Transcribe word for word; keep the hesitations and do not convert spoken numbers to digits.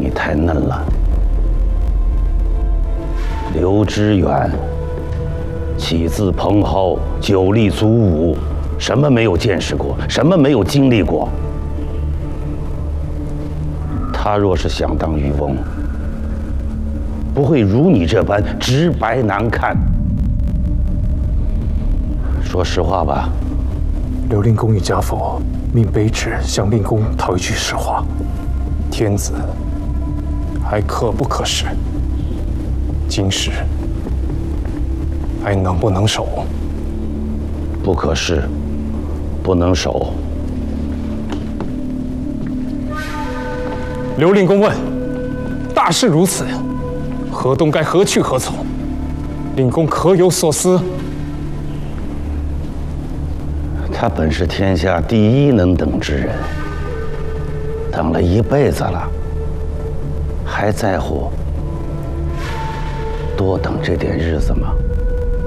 你太嫩了。刘知远起自蓬蒿，久立祖武，什么没有见识过，什么没有经历过。他若是想当渔翁，不会如你这般直白难看。说实话吧， 刘令公与家父命卑职向令公讨一句实话：天子还可不可使？今时还能不能守？ 不可视，不能守。 刘令公问：大事如此，河东该何去何从？令公可有所思？ 他本是天下第一能等之人，等了一辈子了，还在乎多等这点日子吗？